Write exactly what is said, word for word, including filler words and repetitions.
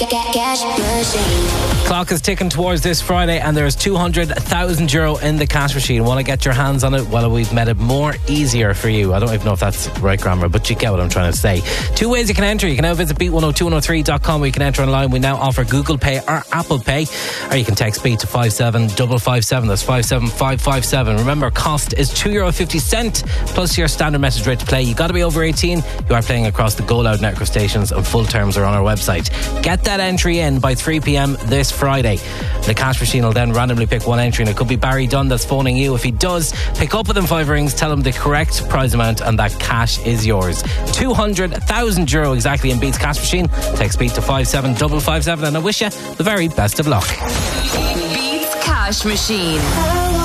Cash machine. Clock is ticking towards this Friday and there's two hundred thousand euro in the cash machine. Want to get your hands on it? Well, we've made it more easier for you. I don't even know if that's right grammar, but you get what I'm trying to say. Two ways you can enter. You can now visit beat one oh two one oh three dot com where you can enter online. We now offer Google Pay or Apple Pay, or you can text Beat to five seven five five seven. That's five seven five five seven. Remember, cost is two euro fifty plus your standard message rate to play. You got to be over eighteen. You are playing across the Go Loud network of stations and full terms are on our website. Get that entry in by three p.m. this Friday. The cash machine will then randomly pick one entry, and it could be Barry Dunn that's phoning you. If he does, pick up within five rings, tell him the correct prize amount, and that cash is yours. two hundred thousand euro exactly in Beat's cash machine. Text Beat to five seven five five seven, and I wish you the very best of luck. Beats Cash Machine.